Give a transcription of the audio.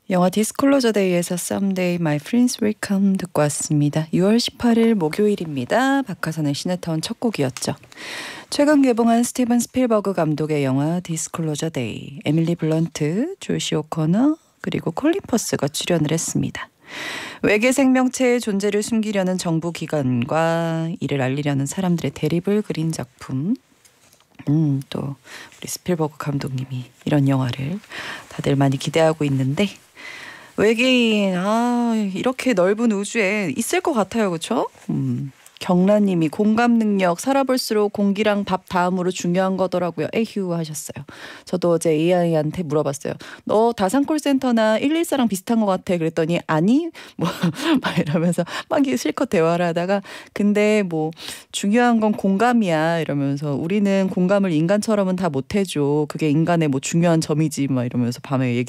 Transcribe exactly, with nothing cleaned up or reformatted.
영화 디스클로저 데이에서 Someday My Friends Will Come 듣고 왔습니다. 유월 십팔일 목요일입니다. 박하선의 시네타운 첫 곡이었죠. 최근 개봉한 스티븐 스필버그 감독의 영화 디스클로저 데이, 에밀리 블런트, 조시 오커너 그리고 콜린 퍼스가 출연을 했습니다. 외계 생명체의 존재를 숨기려는 정부 기관과 이를 알리려는 사람들의 대립을 그린 작품. 음, 또 우리 스필버그 감독님이 이런 영화를 다들 많이 기대하고 있는데 외계인 아 이렇게 넓은 우주에 있을 것 같아요, 그렇죠? 음, 경라님이 공감 능력 살아볼수록 공기랑 밥 다음으로 중요한 거더라고요. 에휴 하셨어요. 저도 어제 에이아이한테 물어봤어요. 너 다산콜센터나 일일사랑 비슷한 것 같아. 그랬더니 아니 뭐 막 이러면서 막 실컷 대화를 하다가 근데 뭐 중요한 건 공감이야 이러면서 우리는 공감을 인간처럼은 다 못해줘. 그게 인간의 뭐 중요한 점이지 막 이러면서 밤에 얘기